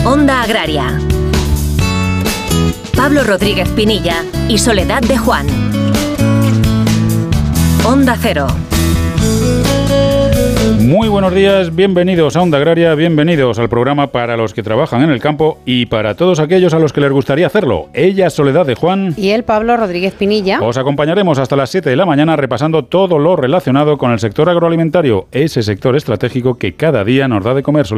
Onda Agraria. Pablo Rodríguez Pinilla y Soledad de Juan. Onda Cero. Muy buenos días, bienvenidos a Onda Agraria, bienvenidos al programa para los que trabajan en el campo y para todos aquellos a los que les gustaría hacerlo. Ella es Soledad de Juan. Y él, Pablo Rodríguez Pinilla. Os acompañaremos hasta las 7 de la mañana repasando todo lo relacionado con el sector agroalimentario, ese sector estratégico que cada día nos da de comer.